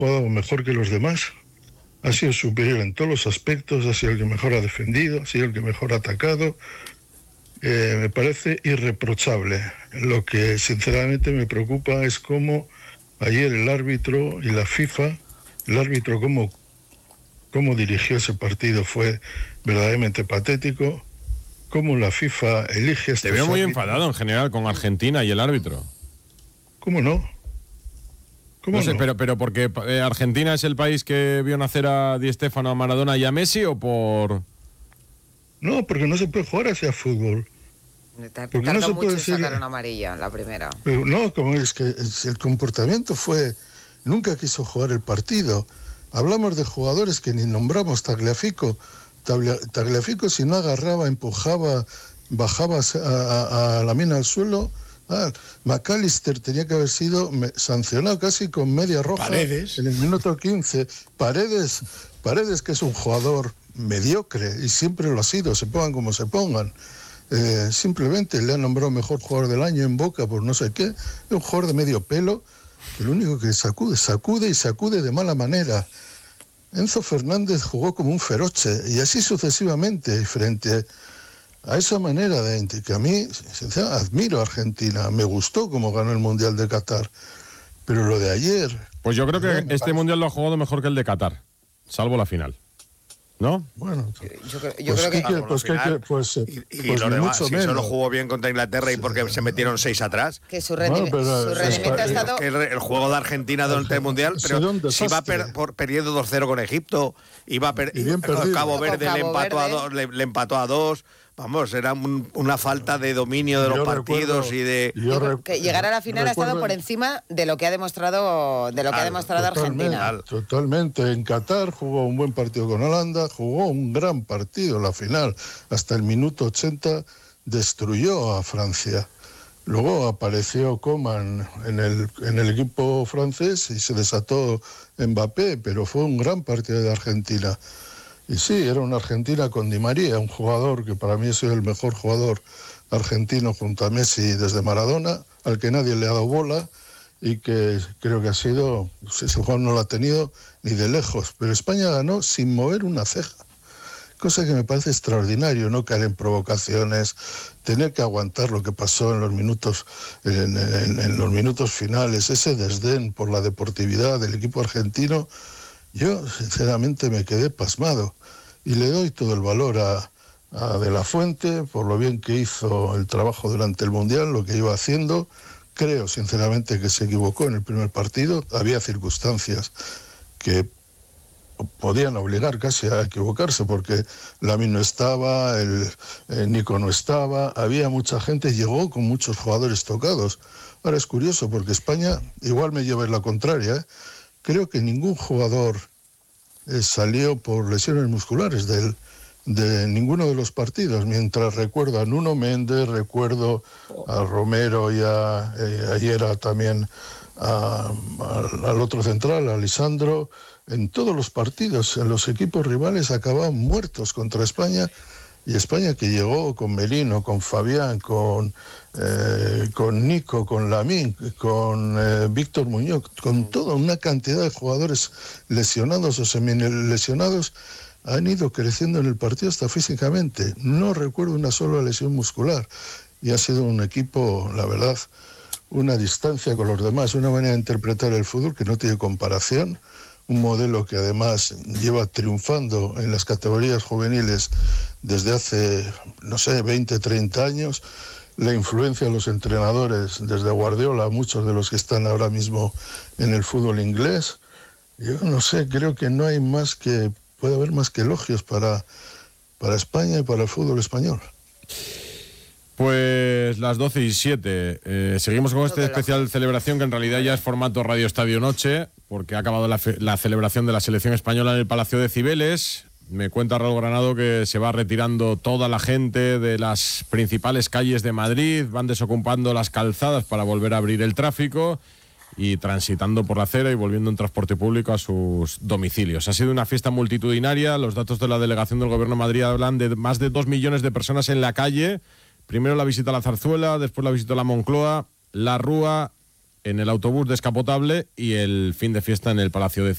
jugado mejor que los demás, ha sido superior en todos los aspectos, ha sido el que mejor ha defendido, ha sido el que mejor ha atacado. Me parece irreprochable. Lo que sinceramente me preocupa es cómo ayer el árbitro y la FIFA, el árbitro cómo dirigió ese partido fue verdaderamente patético, cómo la FIFA elige estos Te veo muy árbitros. enfadado en general con Argentina y el árbitro. ¿Cómo no? No sé, pero porque Argentina es el país que vio nacer a Di Stéfano, a Maradona y a Messi, ¿o por...? No, porque no se puede jugar hacia fútbol. Porque Tardó no se mucho puede en decir... sacar una amarilla, la primera. Pero no, como es que el comportamiento fue... Nunca quiso jugar el partido. Hablamos de jugadores que ni nombramos. Tagliafico, si no agarraba, empujaba, bajaba a la mina al suelo... McAllister tenía que haber sido sancionado casi con media roja. Paredes. En el minuto 15. Paredes, que es un jugador mediocre y siempre lo ha sido, se pongan como se pongan. Simplemente le han nombrado mejor jugador del año en Boca por no sé qué. Es un jugador de medio pelo que lo único que sacude de mala manera. Enzo Fernández jugó como un feroche y así sucesivamente frente a esa manera de que a mí, sinceramente, admiro a Argentina. Me gustó cómo ganó el Mundial de Qatar. Pero lo de ayer... Pues yo creo que este Mundial lo ha jugado mejor que el de Qatar, salvo la final. ¿no? Bueno, yo creo que y los demás, si solo jugó bien contra Inglaterra y porque se metieron 6 atrás. Que su rendimiento ha estado... Que el juego de Argentina durante el Mundial, pero si va perdiendo 2-0 con Egipto, iba Cabo Verde le empató a 2. Vamos, era una falta de dominio de los partidos y de... que llegar a la final ha estado por encima de lo que ha demostrado Argentina. Totalmente. En Qatar jugó un buen partido con Holanda, jugó un gran partido en la final. Hasta el minuto 80 destruyó a Francia. Luego apareció Coman en el equipo francés y se desató Mbappé, pero fue un gran partido de Argentina. Y sí, era una Argentina con Di María, un jugador que para mí ha sido el mejor jugador argentino junto a Messi desde Maradona, al que nadie le ha dado bola y que creo que ha sido, ese jugador no lo ha tenido ni de lejos, pero España ganó sin mover una ceja, cosa que me parece extraordinario, no caer en provocaciones, tener que aguantar lo que pasó en los minutos finales, ese desdén por la deportividad del equipo argentino. Yo, sinceramente, me quedé pasmado y le doy todo el valor a De la Fuente por lo bien que hizo el trabajo durante el Mundial, lo que iba haciendo. Creo, sinceramente, que se equivocó en el primer partido. Había circunstancias que podían obligar casi a equivocarse porque Lamine no estaba, Nico no estaba, había mucha gente, llegó con muchos jugadores tocados. Ahora es curioso porque España, igual me lleva en la contraria, creo que ningún jugador salió por lesiones musculares de ninguno de los partidos, mientras recuerdo a Nuno Méndez, recuerdo a Romero y ayer también al otro central, a Lisandro. En todos los partidos, en los equipos rivales acababan muertos contra España. Y España, que llegó con Merino, con Fabián, con Nico, con Lamine, con Víctor Muñoz, con toda una cantidad de jugadores lesionados o semilesionados, han ido creciendo en el partido hasta físicamente. No recuerdo una sola lesión muscular. Y ha sido un equipo, la verdad, una distancia con los demás, una manera de interpretar el fútbol que no tiene comparación. Un modelo que además lleva triunfando en las categorías juveniles desde hace, 20, 30 años. La influencia de los entrenadores, desde Guardiola, muchos de los que están ahora mismo en el fútbol inglés. Yo no sé, creo que no hay puede haber más que elogios para España y para el fútbol español. Pues las 12:07. Seguimos con este especial celebración que en realidad ya es formato Radio Estadio Noche, porque ha acabado la celebración de la selección española en el Palacio de Cibeles. Me cuenta Raúl Granado que se va retirando toda la gente de las principales calles de Madrid, van desocupando las calzadas para volver a abrir el tráfico y transitando por la acera y volviendo en transporte público a sus domicilios. Ha sido una fiesta multitudinaria. Los datos de la delegación del Gobierno de Madrid hablan de más de 2 millones de personas en la calle. Primero la visita a la Zarzuela, después la visita a la Moncloa, la Rúa, en el autobús descapotable y el fin de fiesta en el Palacio de Cibeles.